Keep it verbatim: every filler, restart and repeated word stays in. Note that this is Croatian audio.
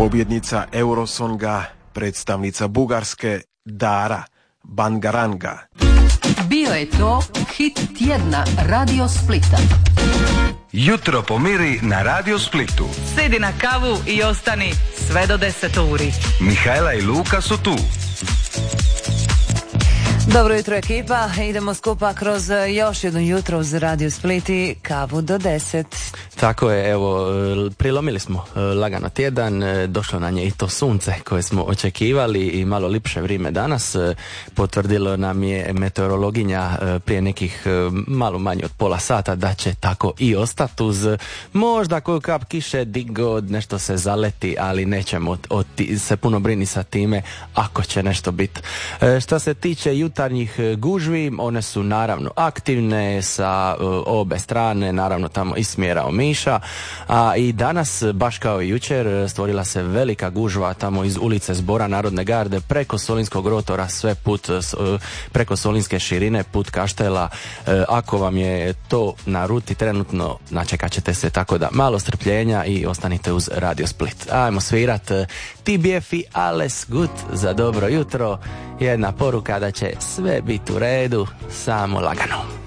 Pobjednica Eurosonga, predstavnica Bugarske Dara Bangaranga. Bio je to hit tjedna Radio Splita. Jutro pomiri na Radio Splitu. Sidi na kavu i ostani sve do deset uri. Mihajla i Luka su tu. Dobro jutro ekipa, idemo skupa kroz još jedno jutro uz Radio Split i kavu do deset. Tako je, evo, prilomili smo lagano tjedan, došlo nam je i to sunce koje smo očekivali i malo lipše vrijeme danas. Potvrdilo nam je meteorologinja prije nekih malo manje od pola sata da će tako i ostati uz možda koju kap kiše, digo, nešto se zaleti, ali nećemo oti, se puno brini sa time ako će nešto biti. Šta se tiče jutarnjih gužvi, one su naravno aktivne sa obe strane, naravno tamo i smjera Omiša, a i danas, baš kao i jučer, stvorila se velika gužva tamo iz ulice Zbora Narodne garde preko Solinskog rotora, sve put preko Solinske širine, put Kaštela. Ako vam je to na ruti trenutno, načekat ćete se, tako da malo strpljenja i ostanite uz Radio Split. Ajmo svirat T B F i Alles Gut za dobro jutro. Jedna poruka da će sve biti u redu, samo lagano.